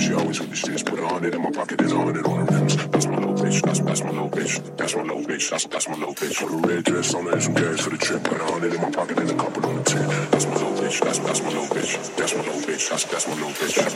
she always with the shits. Put 100 in my pocket and 100 on the rims. That's my little bitch, that's my little bitch. That's my little bitch, that's my little bitch. Put a red dress on her and some gas for the trip. Put 100 in my pocket and a couple on the tip. That's my little bitch, that's my little bitch. That's my little bitch, that's my little bitch.